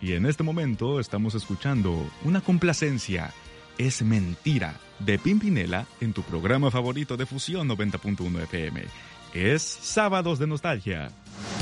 Y en este momento estamos escuchando una complacencia, Es Mentira, de Pimpinela en tu programa favorito de Fusión 90.1 FM. Es Sábados de Nostalgia.